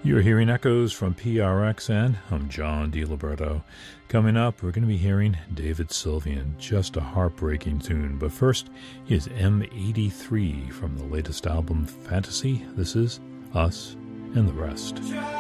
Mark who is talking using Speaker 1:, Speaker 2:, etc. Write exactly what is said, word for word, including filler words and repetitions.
Speaker 1: You're hearing echoes from P R X N. I'm John DiLiberto. Coming up, we're going to be hearing David Sylvian, just a heartbreaking tune. But first, here's M eighty-three from the latest album, Fantasy. This is Us and the Rest.